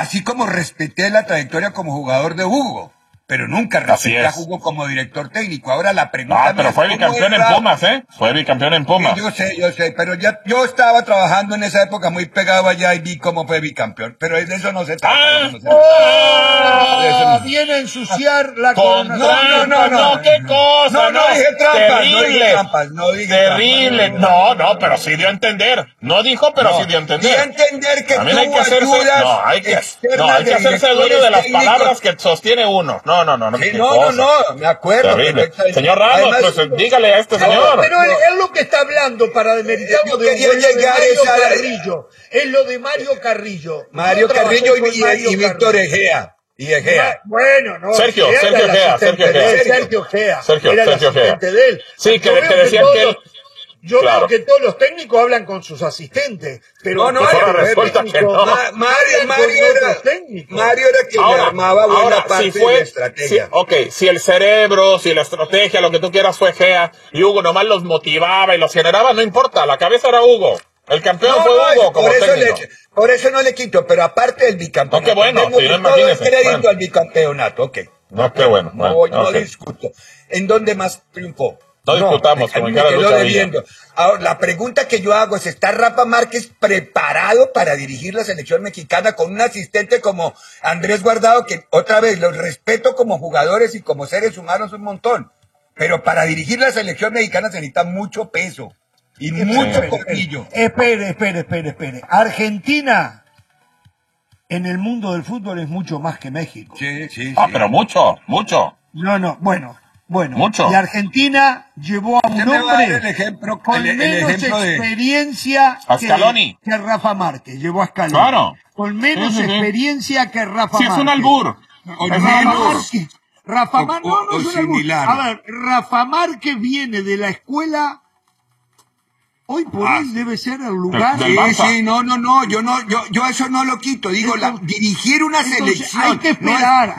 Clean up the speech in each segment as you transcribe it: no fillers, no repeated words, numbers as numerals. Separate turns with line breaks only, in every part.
así como respeté la trayectoria como jugador de Hugo, pero nunca respeté a Hugo como director técnico. Ahora la pregunta...
No, pero fue bicampeón en Pumas, ¿eh? Fue bicampeón en Pumas.
Yo sé, pero yo estaba trabajando en esa época muy pegado allá y vi cómo fue bicampeón, pero de eso no se trata.
Viene a ensuciar la
coronación. No, qué cosa.
No dije trampas,
terrible. No, pero sí dio a entender. No dijo, pero sí dio a entender.
Dio a entender que
también hay que hacerse dueño de las palabras que sostiene uno. No,
me acuerdo.
Señor Ramos, pues dígale a este señor.
Pero es lo que está hablando para demeritarlo de Mario Carrillo. Es lo de Mario Carrillo.
Mario Carrillo y Víctor Egea.
Bueno, no.
Sergio Egea.
Era el asistente de él.
Sí, que decían que él...
Yo veo que todos los técnicos hablan con sus asistentes, pero
Mario era quien armaba buena parte de la estrategia.
Si el cerebro, si la estrategia, lo que tú quieras fue Gea, y Hugo nomás los motivaba y los generaba, no importa, la cabeza era Hugo. El campeón fue Hugo como técnico.
Por eso no le quito, pero aparte del bicampeonato.
Qué bueno,
todo el crédito al bicampeonato,
qué bueno.
No discuto. ¿En dónde más triunfó?
No discutamos como en cada lucha Villa.
Ahora, la pregunta que yo hago es, ¿está Rafa Márquez preparado para dirigir la selección mexicana con un asistente como Andrés Guardado, que otra vez los respeto como jugadores y como seres humanos un montón, pero para dirigir la selección mexicana se necesita mucho peso y mucho colmillo?
Espere. Argentina en el mundo del fútbol es mucho más que México.
Sí.
Pero mucho.
No, bueno,
mucho.
Y Argentina llevó a un hombre con menos experiencia que Rafa Márquez. Llevó a Scaloni.
Claro.
Con menos experiencia que Rafa Márquez.
Sí, es un albur.
Rafa Márquez viene de la escuela... Hoy por hoy debe ser el lugar.
Yo eso no lo quito. Digo, dirigir una selección.
Hay que esperar.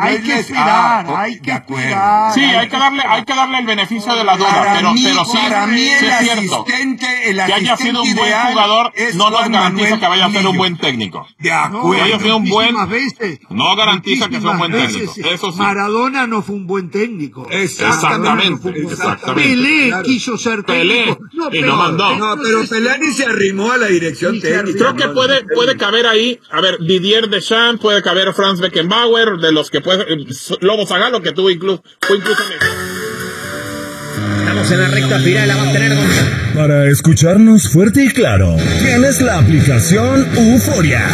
Sí, hay que darle el beneficio de la duda, pero sí,
para mí
sí es cierto. Que haya sido un buen jugador no nos garantiza que vaya a ser un buen técnico.
De acuerdo.
Haya sido un buen, no garantiza que sea un buen técnico. Eso sí.
Maradona no fue un buen técnico.
Exactamente.
Pelé quiso ser técnico.
Y no mandó.
Pero Pelé ni se arrimó a la dirección técnica.
Creo que puede caber ahí, Didier Deschamps, puede caber Franz Beckenbauer, de los que puede, Lobo Zagalo, que fue incluso
Estamos en la recta final, la va a tener Gonzalo.
Para escucharnos fuerte y claro, tienes la aplicación Euforia.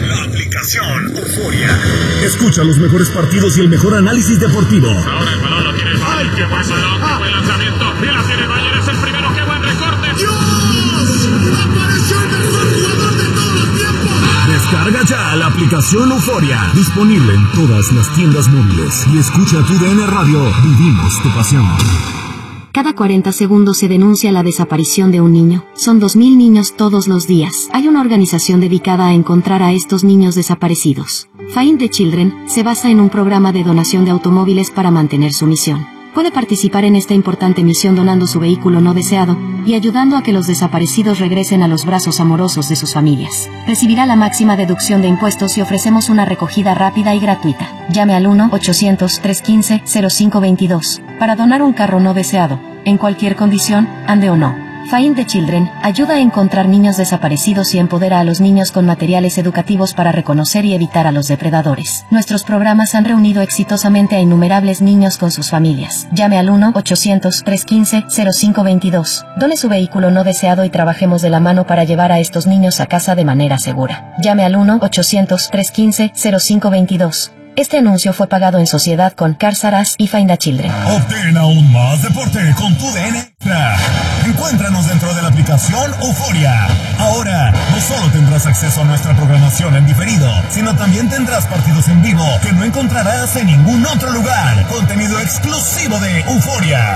Escucha los mejores partidos y el mejor análisis deportivo.
Ahora el balón lo tiene. ¡Ay, qué pasa! Fue el lanzamiento. Y la tiene Bayer, es el primero. ¡Qué buen recorte!
¡Dios! ¡Apareció el mejor jugador de todos los tiempos! Descarga ya la aplicación Euforia. Disponible en todas las tiendas móviles. Y escucha tu DN Radio. Vivimos tu pasión.
Cada 40 segundos se denuncia la desaparición de un niño. Son 2.000 niños todos los días. Hay una organización dedicada a encontrar a estos niños desaparecidos. Find the Children se basa en un programa de donación de automóviles para mantener su misión. Puede participar en esta importante misión donando su vehículo no deseado y ayudando a que los desaparecidos regresen a los brazos amorosos de sus familias. Recibirá la máxima deducción de impuestos y ofrecemos una recogida rápida y gratuita. Llame al 1-800-315-0522 para donar un carro no deseado, en cualquier condición, ande o no. Find the Children ayuda a encontrar niños desaparecidos y empodera a los niños con materiales educativos para reconocer y evitar a los depredadores. Nuestros programas han reunido exitosamente a innumerables niños con sus familias. Llame al 1-800-315-0522. Done su vehículo no deseado y trabajemos de la mano para llevar a estos niños a casa de manera segura. Llame al 1-800-315-0522. Este anuncio fue pagado en sociedad con Cars R Us y Find the Children.
Obtén aún más deporte con tu DN Extra. Encuéntranos dentro de la aplicación Euforia. Ahora, no solo tendrás acceso a nuestra programación en diferido, sino también tendrás partidos en vivo que no encontrarás en ningún otro lugar. Contenido exclusivo de Euforia.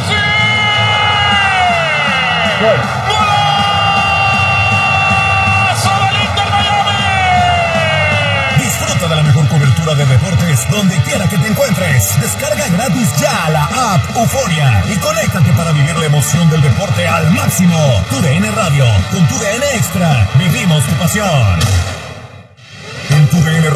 Disfruta de la mejor cobertura de deportes donde quiera que te encuentres. Descarga gratis ya la app Euforia y conéctate para vivir la emoción del deporte al máximo. Tu DN Radio, con tu DN Extra, vivimos tu pasión. En tu DN